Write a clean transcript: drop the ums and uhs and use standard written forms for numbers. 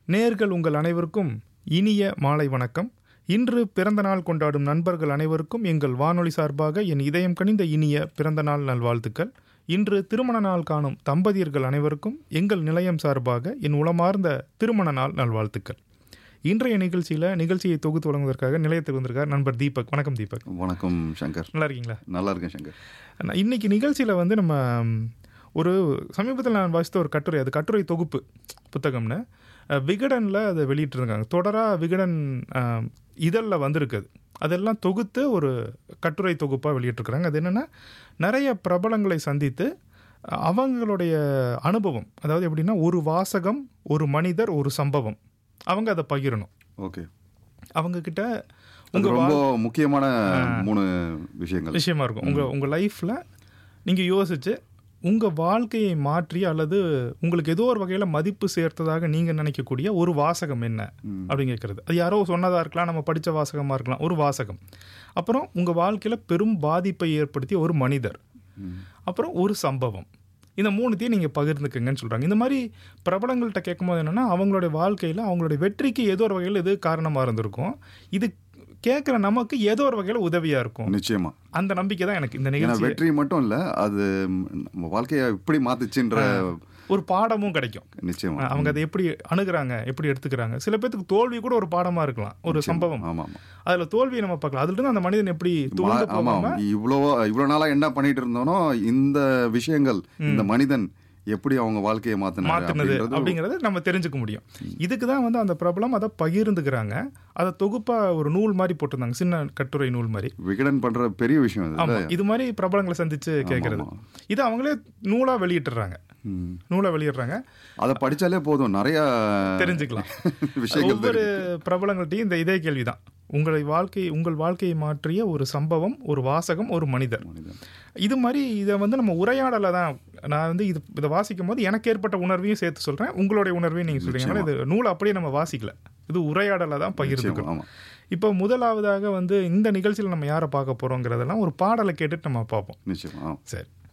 நேயர்கள் உங்கள் அனைவருக்கும் இனிய மாலை வணக்கம். இன்று பிறந்த நாள் கொண்டாடும் நண்பர்கள் அனைவருக்கும் எங்கள் வானொலி சார்பாக என் இதயம் கனிந்த இனிய பிறந்த நாள் நல்வாழ்த்துக்கள். இன்று திருமண நாள் காணும் தம்பதியர்கள் அனைவருக்கும் எங்கள் நிலையம் சார்பாக என் உளமார்ந்த திருமண நாள் நல்வாழ்த்துக்கள். இன்றைய நிகழ்ச்சியை தொகுத்து வழங்குவதற்காக நிலையத்தில் வந்திருக்கார் நண்பர் தீபக். வணக்கம் தீபக். வணக்கம் சங்கர். நல்லா இருக்கீங்களா? நல்லா இருக்கேன் சங்கர். இன்னைக்கு நிகழ்ச்சியில் வந்து நம்ம ஒரு சமீபத்தில் நான் வாசித்த ஒரு கட்டுரை, அது கட்டுரை தொகுப்பு புத்தகம்னு விகடனில் அதை வெளியிட்டிருக்காங்க. தொடராக விகடன் இதழில் வந்திருக்குது. அதெல்லாம் தொகுத்து ஒரு கட்டுரை தொகுப்பாக வெளியிட்டிருக்கிறாங்க. அது என்னென்னா, நிறைய பிரபலங்களை சந்தித்து அவங்களுடைய அனுபவம், அதாவது எப்படின்னா ஒரு வாசகம், ஒரு மனிதர், ஒரு சம்பவம், அவங்க அதை பகிரணும். ஓகே. அவங்கக்கிட்ட ரொம்ப முக்கியமான 3 விஷயமா இருக்கும். உங்கள் லைஃப்பில் நீங்கள் யோசிச்சு உங்கள் வாழ்க்கையை மாற்றி அல்லது உங்களுக்கு ஏதோ ஒரு வகையில் மதிப்பு சேர்த்ததாக நீங்கள் நினைக்கக்கூடிய ஒரு வாசகம் என்ன அப்படின்னு கேட்குறது. அது யாரோ சொன்னதாக இருக்கலாம், நம்ம படித்த வாசகமாக இருக்கலாம், ஒரு வாசகம். அப்புறம் உங்கள் வாழ்க்கையில் பெரும் பாதிப்பை ஏற்படுத்திய ஒரு மனிதர், அப்புறம் ஒரு சம்பவம். இந்த 3த்தையும் நீங்கள் பகிர்ந்துக்குங்கன்னு சொல்கிறாங்க. இந்த மாதிரி பிரபலங்கள்கிட்ட கேட்கும்போது என்னென்னா, அவங்களுடைய வாழ்க்கையில் அவங்களுடைய வெற்றிக்கு ஏதோ ஒரு வகையில் இது காரணமாக இருந்திருக்கும். இது கேட்குற நமக்கு ஏதோ ஒரு வகையில் உதவியாக இருக்கும். நிச்சயமா அந்த நம்பிக்கை தான் எனக்கு இந்த நிகழ்ச்சி. வெற்றி மட்டும் இல்லை, அது நம்ம வாழ்க்கையை இப்படி மாத்துச்சுன்ற ஒரு பாடமும் கிடைக்கும். நிச்சயமா அவங்க அதை எப்படி அணுகுறாங்க, எப்படி எடுத்துக்கிறாங்க. சில பேருக்கு தோல்வி கூட ஒரு பாடமாக இருக்கலாம், ஒரு சம்பவம். அதில் தோல்வியை நம்ம பார்க்கலாம். அதுல இருந்து அந்த மனிதன் எப்படி இவ்வளோ நாளாக என்ன பண்ணிட்டு இருந்தோனோ இந்த விஷயங்கள், இந்த மனிதன் எப்படி அவங்க வாழ்க்கையை மாற்றினது அப்படிங்கிறத நம்ம தெரிஞ்சுக்க முடியும். இதுக்கு தான் வந்து அந்த பிரபலம் அதை பகிர்ந்துக்கிறாங்க. அதை தொகுப்பாக ஒரு நூல் மாதிரி போட்டிருந்தாங்க, சின்ன கட்டுரை நூல் மாதிரி. விகடன் பண்ணுற பெரிய விஷயம் இது மாதிரி பிரபலங்களை சந்திச்சு கேட்கறது. இது அவங்களே நூலாக வெளியிட்டுறாங்க. அதை படித்தாலே போதும், நிறைய தெரிஞ்சுக்கலாம். ஒவ்வொரு பிரபலங்கள்ட்டையும் இந்த இதே கேள்விதான். உங்கள் வாழ்க்கையை மாற்றிய ஒரு சம்பவம், ஒரு வாசகம், ஒரு மனிதர். இது மாதிரி இதை வந்து நம்ம உரையாடலை தான். நான் வந்து இதை வாசிக்கும் போது எனக்கு ஏற்பட்ட உணர்வையும் சேர்த்து சொல்கிறேன், உங்களுடைய உணர்வையும் நீங்கள் சொல்கிறீங்கன்னா இது நூல் அப்படியே நம்ம வாசிக்கல, இது உரையாடலை தான் பகிர்ந்துக்கணும். இப்போ முதலாவதாக வந்து இந்த நிகழ்ச்சியில் நம்ம யாரை பார்க்க போகிறோங்கிறதெல்லாம் ஒரு பாடலை கேட்டுட்டு நம்ம பார்ப்போம். நிச்சயமா. சரி.